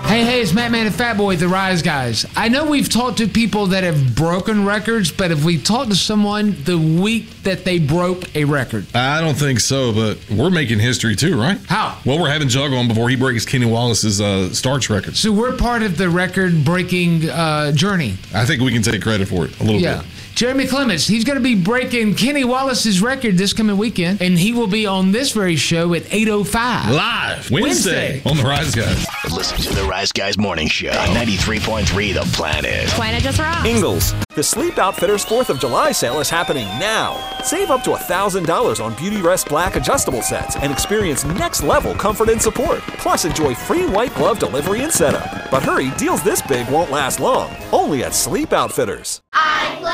Hey, it's Matt Man and Fat Boy, the Rise Guys. I know we've talked to people that have broken records, but have we talked to someone the week that they broke a record? I don't think so, but we're making history too, right? How? Well, we're having Jug on before he breaks Kenny Wallace's starch record. So we're part of the record-breaking journey. I think we can take credit for it a little bit. Jeremy Clements, he's going to be breaking Kenny Wallace's record this coming weekend, and he will be on this very show at 8:05. Live Wednesday on The Rise Guys. Listen to The Rise Guys Morning Show on 93.3 The Planet. Planet just rocks. Ingalls. The Sleep Outfitters 4th of July sale is happening now. Save up to $1,000 on Beauty Rest Black adjustable sets and experience next-level comfort and support. Plus, enjoy free white glove delivery and setup. But hurry, deals this big won't last long. Only at Sleep Outfitters. I play